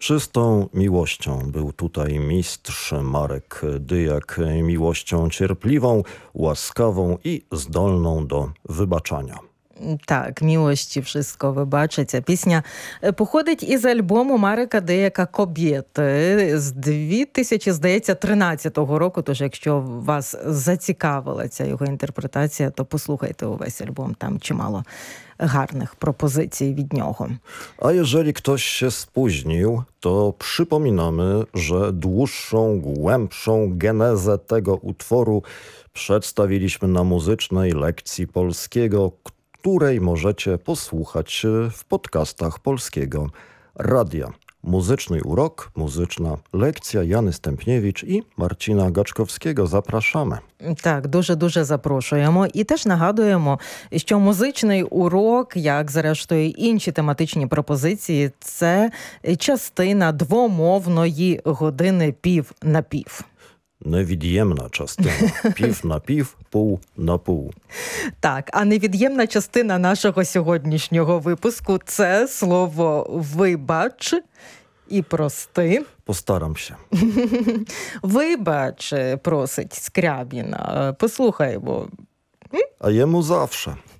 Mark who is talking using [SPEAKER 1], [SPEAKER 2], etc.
[SPEAKER 1] Czystą miłością był tutaj mistrz Marek Dyjak, miłością cierpliwą, łaskawą i zdolną do wybaczania.
[SPEAKER 2] Так, милості wszystko вибачиться. Пісня походить із альбому Марека Дияка «Кобєти» з 2013 року, тож якщо вас зацікавила ця його інтерпретація, то послухайте увесь альбом, tam чимало гарних пропозицій від нього.
[SPEAKER 1] A jeżeli ktoś się spóźnił, to przypominamy, że dłuższą, głębszą genezę tego utworu przedstawiliśmy na muzycznej lekcji polskiego, której możecie posłuchać w podcastach Polskiego Radia. Muzyczny urok, muzyczna lekcja Jany Stępniewicz і Марчина Гачковського. Запрошуємо.
[SPEAKER 2] Так, дуже-дуже запрошуємо. І теж нагадуємо, що музичний урок, як зрештою інші тематичні пропозиції, це частина двомовної години пів на пів.
[SPEAKER 1] Невід'ємна частина. Пів на пів, пул на пул.
[SPEAKER 2] Так, а невід'ємна частина нашого сьогоднішнього випуску – це слово «вибач» і «прости».
[SPEAKER 1] Постарамся.
[SPEAKER 2] «Вибач», просить Скрябін. Послухаймо.
[SPEAKER 1] А йому завше.